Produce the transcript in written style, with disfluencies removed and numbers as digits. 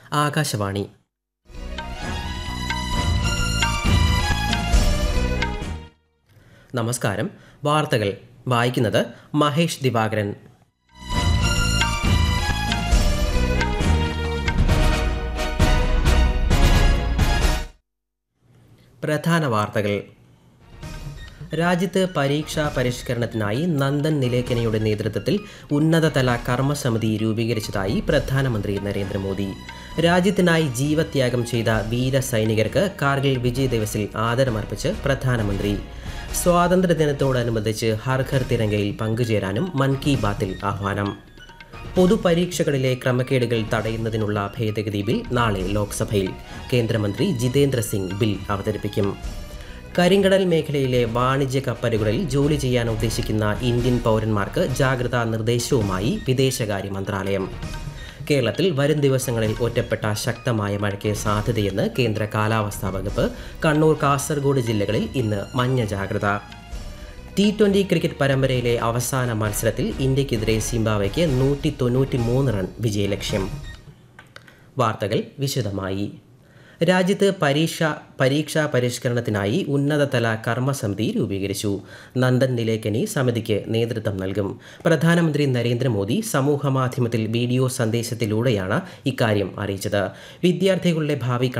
ആകാശവാണി. നമസ്കാരം. വാർത്തകൾ വായിക്കുന്നത് മഹേഷ് ദിവാകരൻ. പ്രധാന വാർത്തകൾ. രാജ്യത്ത് പരീക്ഷാ പരിഷ്കരണത്തിനായി നന്ദൻ നിലേക്കനിയുടെ നേതൃത്വത്തിൽ ഉന്നതതല കർമ്മസമിതി രൂപീകരിച്ചതായി പ്രധാനമന്ത്രി നരേന്ദ്രമോദി. രാജ്യത്തിനായി ജീവത്യാഗം ചെയ്ത വീര സൈനികർക്ക് കാർഗിൽ വിജയ് ദിവസിൽ ആദരമർപ്പിച്ച് പ്രധാനമന്ത്രി. സ്വാതന്ത്ര്യദിനത്തോടനുബന്ധിച്ച് ഹർ ഘർ തിരങ്കയിൽ പങ്കുചേരാനും മൻ കി ബാത്തിൽ ആഹ്വാനം. പൊതുപരീക്ഷകളിലെ ക്രമക്കേടുകൾ തടയുന്നതിനുള്ള ഭേദഗതി ബിൽ നാളെ ലോക്സഭയിൽ. കേന്ദ്രമന്ത്രി ജിതേന്ദ്ര സിംഗ് ബിൽ അവതരിപ്പിക്കും. കരിങ്കടൽ മേഖലയിലെ വാണിജ്യ കപ്പലുകളിൽ ജോലി ചെയ്യാൻ ഉദ്ദേശിക്കുന്ന ഇന്ത്യൻ പൗരന്മാർക്ക് ജാഗ്രതാ നിർദ്ദേശവുമായി വിദേശകാര്യ മന്ത്രാലയം. കേരളത്തിൽ വരും ദിവസങ്ങളിൽ ഒറ്റപ്പെട്ട ശക്തമായ മഴയ്ക്ക് സാധ്യതയെന്ന് കേന്ദ്ര കാലാവസ്ഥാ വകുപ്പ്. കണ്ണൂർ, കാസർഗോഡ് ജില്ലകളിൽ ഇന്ന് മഞ്ഞ ജാഗ്രത. T20 ക്രിക്കറ്റ് പരമ്പരയിലെ അവസാന മത്സരത്തിൽ ഇന്ത്യക്കെതിരെ സിംബാബ്വെക്ക് 193 റൺ വിജയലക്ഷ്യം. വാർത്തകൾ വിശദമായി. രാജ്യത്ത് പരീക്ഷാ പരിഷ്കരണത്തിനായി ഉന്നതതല കർമ്മസമിതി രൂപീകരിച്ചു. നന്ദൻ നിലേക്കനി സമിതിക്ക് നേതൃത്വം നൽകും. പ്രധാനമന്ത്രി നരേന്ദ്രമോദി സമൂഹമാധ്യമത്തിൽ വീഡിയോ സന്ദേശത്തിലൂടെയാണ് ഇക്കാര്യം അറിയിച്ചത്. വിദ്യാർത്ഥികളുടെ ഭാവി